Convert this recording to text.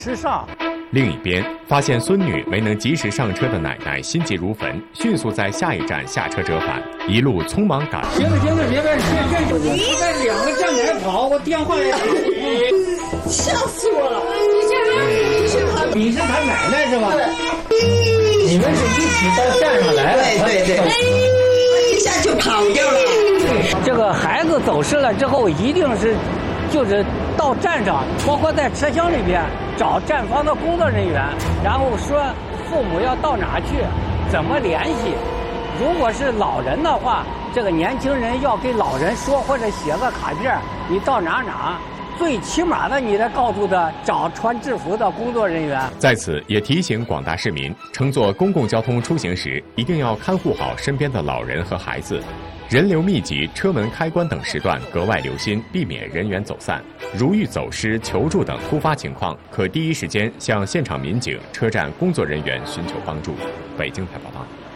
时上。 另一边，发现孙女没能及时上车的奶奶心急如焚，迅速在下一站下车折返，一路匆忙赶。 行了，别问，你在2个站台跑，我电话也打不通， 吓死我了！ 你是他奶奶是吧？对。你们是一起到站上来的。 对，一下就跑掉了。 这个孩子走失了之后，一定是，就是到站上，包括在车厢里边找站方的工作人员，然后说父母要到哪去，怎么联系。如果是老人的话，这个年轻人要给老人说或者写个卡片，你到哪，最起码的你得告诉他找穿制服的工作人员。 在此也提醒广大市民，乘坐公共交通出行时，一定要看护好身边的老人和孩子。人流密集、车门开关等时段格外留心，避免人员走散。如遇走失、求助等突发情况，可第一时间向现场民警、车站工作人员寻求帮助。北京台报道。